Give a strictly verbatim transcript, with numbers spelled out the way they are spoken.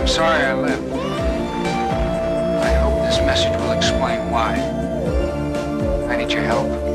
sorry I left. I hope this message will explain why. I need your help.